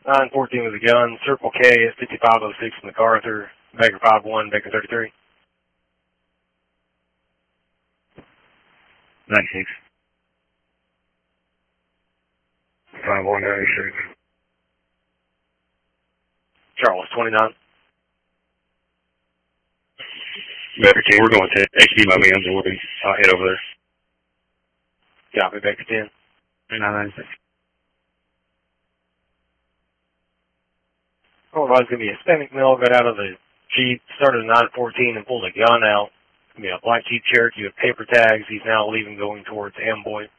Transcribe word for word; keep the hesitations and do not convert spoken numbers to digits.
nine fourteen with a gun, Circle K at fifty-five oh six MacArthur, Baker five one, Baker thirty-three. ninety-six. five one ninety-six. Charles, twenty-nine. Baker ten, we're going to H D my man's and we'll be, I'll head over there. Copy, Baker ten. nine ninety-six. Oh, it's going to be a Hispanic male, got out of the Jeep, started at nine fourteen and pulled a gun out. It's going to be a black Jeep Cherokee with paper tags. He's now leaving going towards Amboy.